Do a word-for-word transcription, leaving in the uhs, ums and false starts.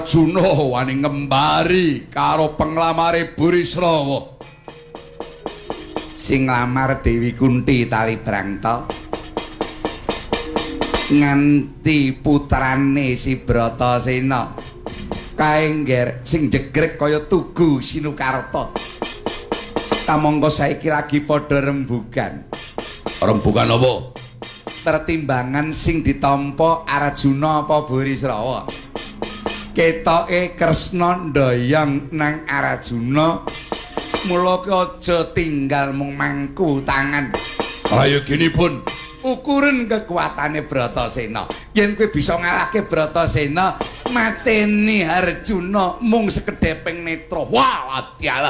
Arjuna wani ngembari karo penglamare Burisrawa. Sing lamar Dewi Kunti tali brangta. Nganti putrane si Bratasena kaengger sing jegrek kaya tugu Sinukarta. Kamangka saiki lagi padha rembugan. Rembugan apa? Tertimbangan sing ditampa Arjuna apa Burisrawa. Ketoke Kresna ndayang nang Arjuna, mula aja tinggal mung mangku tangan. Prayoginipun ukuran kekuatane Bratasena. Yen kowe bisa ngalahke Bratasena, mateni Arjuna mung sekedheping netra. Wah, wadialah.